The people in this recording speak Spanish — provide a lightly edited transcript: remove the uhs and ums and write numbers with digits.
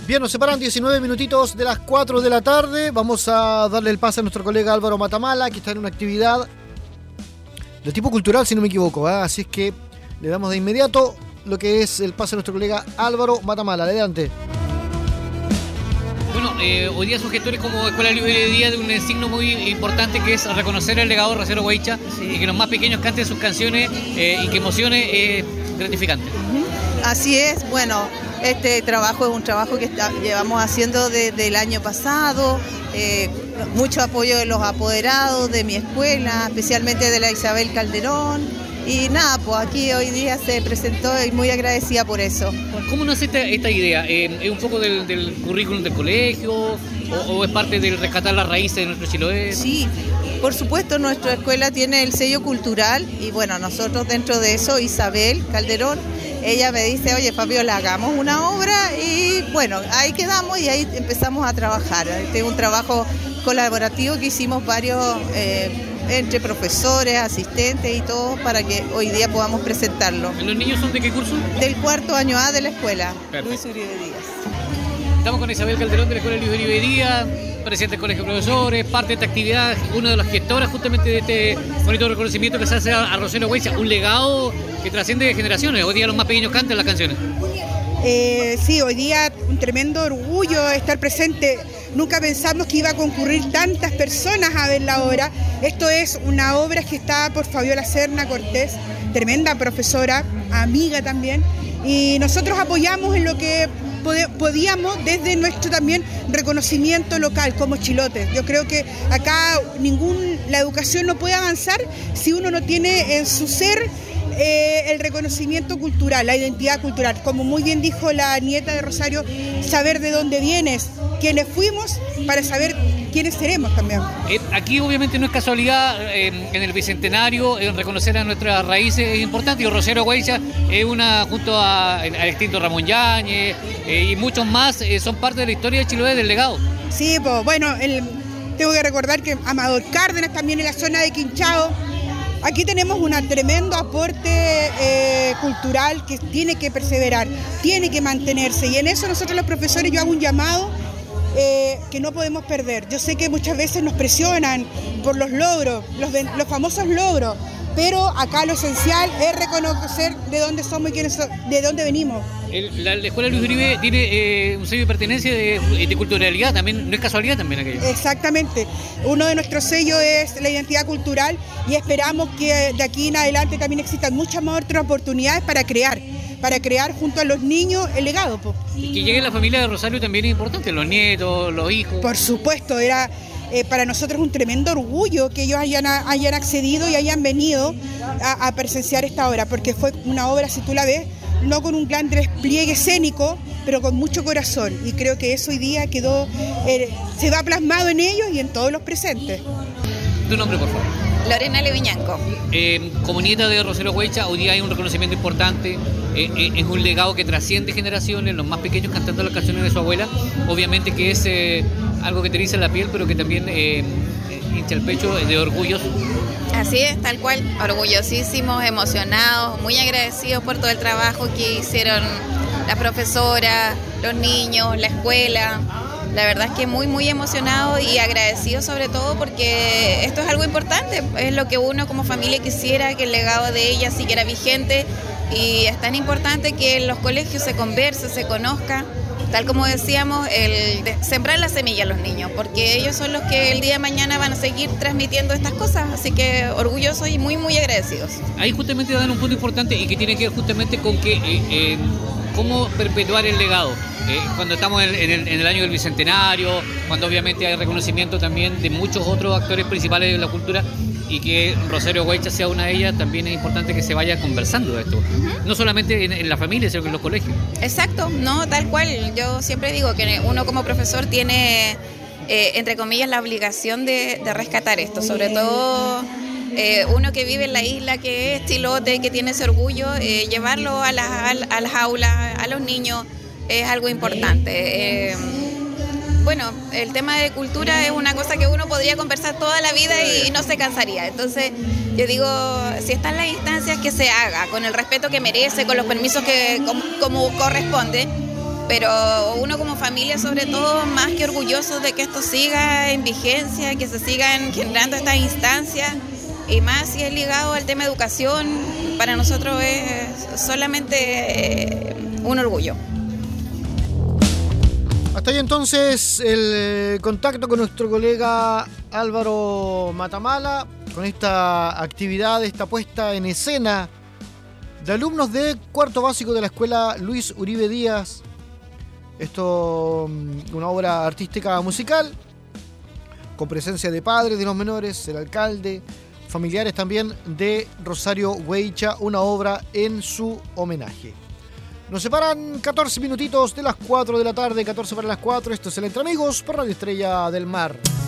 Bien, nos separan 19 minutitos de las 4 de la tarde. Vamos a darle el pase a nuestro colega Álvaro Matamala, que está en una actividad de tipo cultural, si no me equivoco, ¿eh? Así es que le damos de inmediato lo que es el pase a nuestro colega Álvaro Matamala. Adelante. Bueno, hoy día sus gestores como Escuela Libre de Día de un signo muy importante que es reconocer el legado de Rosero Weicha, y que los más pequeños canten sus canciones y que emocione, es gratificante. Así es, bueno, este trabajo es un trabajo que llevamos haciendo desde el año pasado, mucho apoyo de los apoderados de mi escuela, especialmente de la Isabel Calderón, y nada, pues aquí hoy día se presentó y muy agradecida por eso. ¿Cómo nace esta idea? ¿Es un poco del currículum del colegio o es parte del rescatar las raíces de nuestro Chiloé? Sí, por supuesto, nuestra escuela tiene el sello cultural y bueno, nosotros dentro de eso, Isabel Calderón, ella me dice, oye Fabiola, hagamos una obra y bueno, ahí quedamos y ahí empezamos a trabajar. Este es un trabajo colaborativo que hicimos varios, entre profesores, asistentes y todos, para que hoy día podamos presentarlo. ¿Los niños son de qué curso? Del cuarto año A de la escuela. Perfecto. Luis Uribe Díaz. Estamos con Isabel Calderón de la Escuela Luis Uribe Díaz, presidente del Colegio de Profesores, parte de esta actividad, una de las gestoras justamente de este bonito reconocimiento que se hace a Rosero Weicha, un legado que trasciende de generaciones. Hoy día los más pequeños cantan las canciones. Sí, hoy día un tremendo orgullo estar presente. Nunca pensamos que iba a concurrir tantas personas a ver la obra. Esto es una obra gestada por Fabiola Serna Cortés, tremenda profesora, amiga también, y nosotros apoyamos en lo que podíamos desde nuestro también reconocimiento local como Chilotes. Yo creo que acá la educación no puede avanzar si uno no tiene en su ser el reconocimiento cultural, la identidad cultural. Como muy bien dijo la nieta de Rosario, saber de dónde vienes, quiénes fuimos, para saber quiénes seremos también. Aquí obviamente no es casualidad, en el Bicentenario, reconocer a nuestras raíces es importante, y Rosero Weicha es una, junto al extinto Ramón Yáñez y muchos más, son parte de la historia de Chiloé, del legado. Sí, pues bueno, tengo que recordar que Amador Cárdenas también en la zona de Quinchao. Aquí tenemos un tremendo aporte cultural que tiene que perseverar, tiene que mantenerse, y en eso nosotros los profesores, yo hago un llamado que no podemos perder. Yo sé que muchas veces nos presionan por los logros, los famosos logros, pero acá lo esencial es reconocer de dónde somos y de dónde venimos. La Escuela Luis Uribe tiene un sello de pertenencia de culturalidad, también no es casualidad también aquello. Exactamente, uno de nuestros sellos es la identidad cultural, y esperamos que de aquí en adelante también existan muchas más otras oportunidades para crear junto a los niños el legado. Y que llegue la familia de Rosario también es importante, los nietos, los hijos. Por supuesto, era para nosotros un tremendo orgullo que ellos hayan accedido y hayan venido a presenciar esta obra, porque fue una obra, si tú la ves, no con un gran despliegue escénico, pero con mucho corazón, y creo que eso hoy día se va plasmado en ellos y en todos los presentes. Tu nombre, por favor. Lorena Leviñanco. Como nieta de Rosero Weicha, hoy día hay un reconocimiento importante, es un legado que trasciende generaciones, los más pequeños cantando las canciones de su abuela, obviamente que es algo que te eriza la piel, pero que también hincha el pecho de orgullos. Así es, tal cual, orgullosísimos, emocionados, muy agradecidos por todo el trabajo que hicieron las profesoras, los niños, la escuela. La verdad es que muy, muy emocionados y agradecidos sobre todo, porque esto es algo importante, es lo que uno como familia quisiera, que el legado de ella siguiera vigente, y es tan importante que en los colegios se converse, se conozca, tal como decíamos, sembrar la semilla a los niños, porque ellos son los que el día de mañana van a seguir transmitiendo estas cosas, así que orgullosos y muy, muy agradecidos. Ahí justamente dan un punto importante y que tiene que ver justamente con que cómo perpetuar el legado. Cuando estamos en el año del Bicentenario, cuando obviamente hay reconocimiento también de muchos otros actores principales de la cultura, y que Rosero Weicha sea una de ellas, también es importante que se vaya conversando de esto. No solamente en la familia, sino que en los colegios. Exacto, no, tal cual. Yo siempre digo que uno como profesor tiene, entre comillas, la obligación de rescatar esto, sobre todo uno que vive en la isla, que es Chilote, que tiene ese orgullo, llevarlo a las aulas, a los niños, es algo importante. Bueno, el tema de cultura es una cosa que uno podría conversar toda la vida y no se cansaría. Entonces, yo digo, si están las instancias, que se haga con el respeto que merece, con los permisos que como corresponde, pero uno como familia sobre todo más que orgulloso de que esto siga en vigencia, que se sigan generando estas instancias, y más si es ligado al tema educación, para nosotros es solamente un orgullo. Hasta ahí entonces el contacto con nuestro colega Álvaro Matamala, con esta actividad, esta puesta en escena de alumnos de cuarto básico de la escuela Luis Uribe Díaz. Esto, una obra artística musical, con presencia de padres de los menores, el alcalde, familiares también de Rosario Weicha, una obra en su homenaje. Nos separan 14 minutitos de las 4 de la tarde, 14 para las 4. Esto es el Entre Amigos por Radio Estrella del Mar.